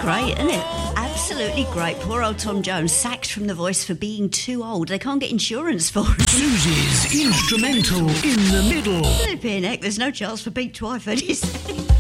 great, isn't it? Absolutely great. Poor old Tom Jones, sacked from The Voice for being too old. They can't get insurance for him. Susie's instrumental in the middle. Flipping heck, there's no chance for Pete Twyford, is there?